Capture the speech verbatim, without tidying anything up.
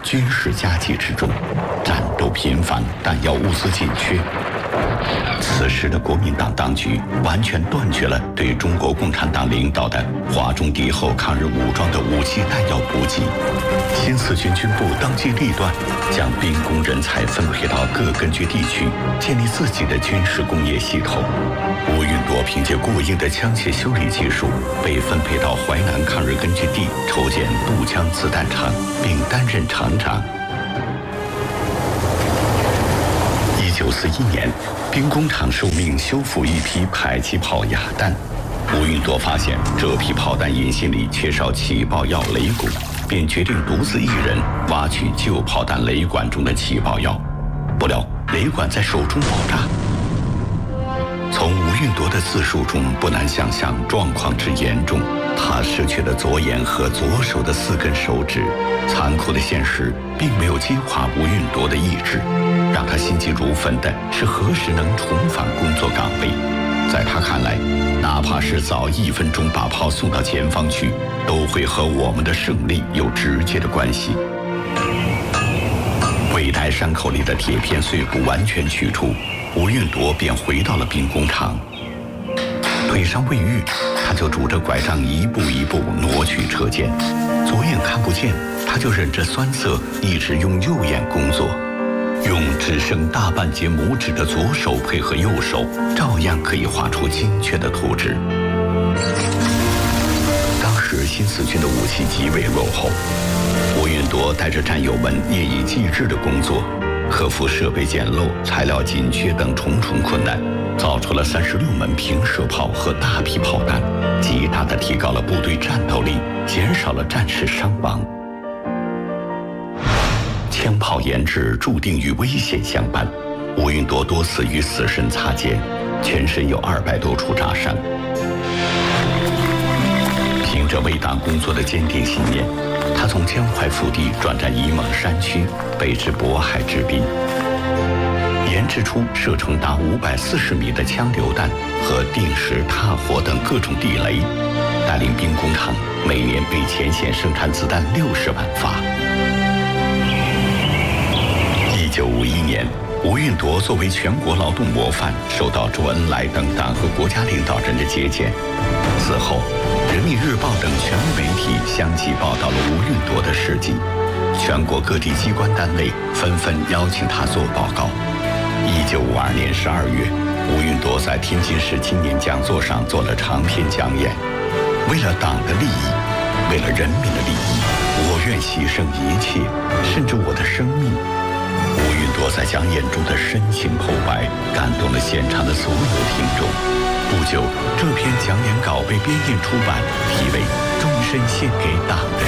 军事夹击之中，战斗频繁，弹药物资紧缺。此时的国民党当局完全断绝了对中国共产党领导的华中敌后抗日武装的武器弹药补给。新四军军部当机立断，将兵工人才分配到各根据地区，建立自己的军事工业系统。吴允铎凭借过硬的枪械修理技术，被分配到淮南抗日根据地筹建步枪子弹厂，并担任厂长。一九四一年，兵工厂受命修复一批迫击炮哑弹。吴允铎发现这批炮弹引信里缺少起爆药雷骨，便决定独自一人挖取旧炮弹雷管中的起爆药。不料雷管在手中爆炸。从吴允铎的自述中不难想象状况之严重，他失去了左眼和左手的四根手指。残酷的现实并没有击垮吴允铎的意志，让他心急如焚的是何时能重返工作岗位。在他看来，哪怕是早一分钟把炮送到前方去，都会和我们的胜利有直接的关系。未待伤口里的铁片碎骨完全取出，吴允铎便回到了兵工厂。腿伤未愈，他就拄着拐杖一步一步挪去车间。左眼看不见，他就忍着酸涩，一直用右眼工作。用只剩大半截拇指的左手配合右手，照样可以画出精确的图纸。当时新四军的武器极为落后，吴允铎带着战友们夜以继日的工作，克服设备简陋、材料紧缺等重重困难，造出了三十六门平射炮和大批炮弹，极大地提高了部队战斗力，减少了战士伤亡。枪炮研制注定与危险相伴，吴允铎多次与死神擦肩，全身有二百多处炸伤。凭着为党工作的坚定信念，他从江淮腹地转战沂蒙山区，北至渤海之滨，研制出射程达五百四十米的枪榴弹和定时踏火等各种地雷，带领兵工厂每年为前线生产子弹六十万发。一九五一年，吴允铎作为全国劳动模范，受到周恩来等党和国家领导人的接见。此后，《人民日报》等权威媒体相继报道了吴允铎的事迹，全国各地机关单位纷纷邀请他做报告。一九五二年十二月，吴允铎在天津市青年讲座上做了长篇讲演。为了党的利益，为了人民的利益，我愿牺牲一切，甚至我的生命。吴允铎在讲演中的深情口白感动了现场的所有听众。不久，这篇讲演稿被编印出版，题为《终身献给党的